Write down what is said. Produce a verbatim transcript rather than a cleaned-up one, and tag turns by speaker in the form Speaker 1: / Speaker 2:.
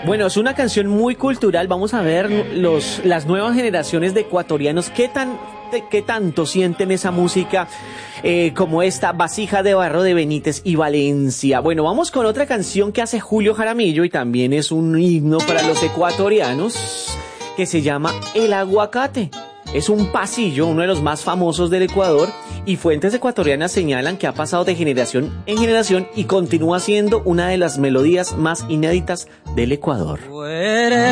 Speaker 1: Bueno, es una canción muy cultural. Vamos a ver los, las nuevas generaciones de ecuatorianos qué tan, qué tanto sienten esa música eh, como esta Vasija de Barro de Benítez y Valencia. Bueno, vamos con otra canción que hace Julio Jaramillo y también es un himno para los ecuatorianos que se llama El Aguacate. Es un pasillo, uno de los más famosos del Ecuador, y fuentes ecuatorianas señalan que ha pasado de generación en generación y continúa siendo una de las melodías más inéditas del Ecuador.